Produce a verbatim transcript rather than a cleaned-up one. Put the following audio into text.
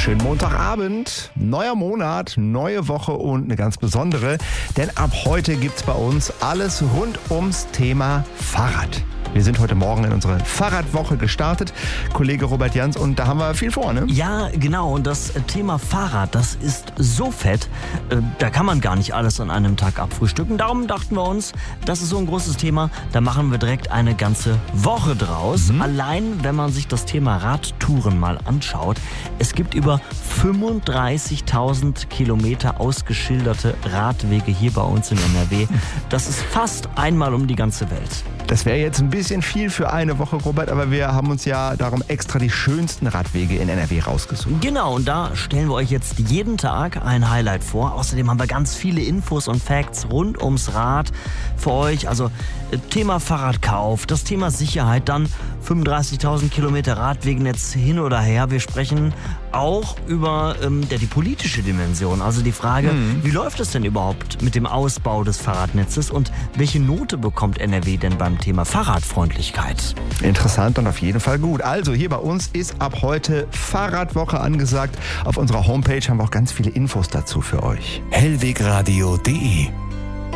Schönen Montagabend, neuer Monat, neue Woche und eine ganz besondere, denn ab heute gibt's bei uns alles rund ums Thema Fahrrad. Wir sind heute Morgen in unsere Fahrradwoche gestartet, Kollege Robert Jans, und da haben wir viel vor, ne? Ja, genau. Und das Thema Fahrrad, das ist so fett, äh, da kann man gar nicht alles an einem Tag abfrühstücken. Darum dachten wir uns, das ist so ein großes Thema, da machen wir direkt eine ganze Woche draus. Mhm. Allein, wenn man sich das Thema Radtouren mal anschaut, es gibt über fünfunddreißigtausend Kilometer ausgeschilderte Radwege hier bei uns in N R W. Das ist fast einmal um die ganze Welt. Das wäre jetzt ein bisschen viel für eine Woche, Robert, aber wir haben uns ja darum extra die schönsten Radwege in N R W rausgesucht. Genau, und da stellen wir euch jetzt jeden Tag ein Highlight vor. Außerdem haben wir ganz viele Infos und Facts rund ums Rad für euch. Also Thema Fahrradkauf, das Thema Sicherheit, dann fünfunddreißigtausend Kilometer Radwegenetz hin oder her. Wir sprechen auch über ähm, der, die politische Dimension, also die Frage, mhm. wie läuft es denn überhaupt mit dem Ausbau des Fahrradnetzes und welche Note bekommt N R W denn beim Thema Fahrradfreundlichkeit? Interessant und auf jeden Fall gut. Also hier bei uns ist ab heute Fahrradwoche angesagt. Auf unserer Homepage haben wir auch ganz viele Infos dazu für euch. hellwegradio punkt de